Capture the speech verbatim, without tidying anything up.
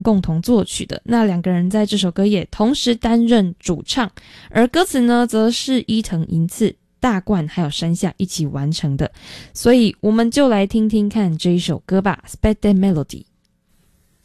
共同作曲的，那两个人在这首歌也同时担任主唱，而歌词呢则是伊藤银次、大冠还有山下一起完成的，所以我们就来听听看这一首歌吧， Sped Melody。